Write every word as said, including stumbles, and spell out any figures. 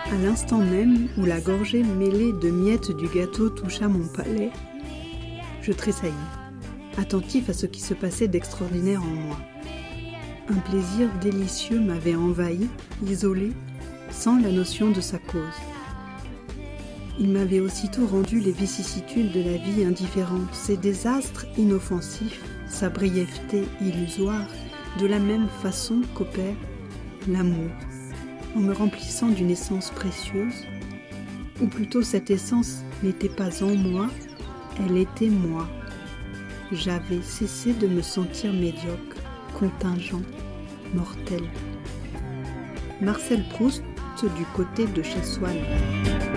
À l'instant même où la gorgée mêlée de miettes du gâteau toucha mon palais, je tressaillis, attentif à ce qui se passait d'extraordinaire en moi. Un plaisir délicieux m'avait envahi, isolé, sans la notion de sa cause. Il m'avait aussitôt rendu les vicissitudes de la vie indifférentes, ses désastres inoffensifs, sa brièveté illusoire, de la même façon qu'opère l'amour, en me remplissant d'une essence précieuse, ou plutôt cette essence n'était pas en moi, elle était moi. J'avais cessé de me sentir médiocre, contingent, mortel. Marcel Proust du côté de chez Swann.